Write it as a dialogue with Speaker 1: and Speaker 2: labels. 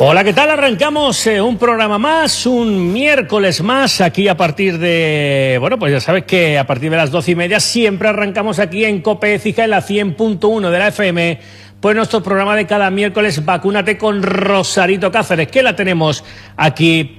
Speaker 1: Hola, ¿qué tal? Arrancamos un programa más, un miércoles más, aquí a partir de... Bueno, pues ya sabes que a partir de las 12:30 siempre arrancamos aquí en COPE Écija, en la 100.1 de la FM, pues nuestro programa de cada miércoles, Vacúnate con Rosarito Cáceres, que la tenemos aquí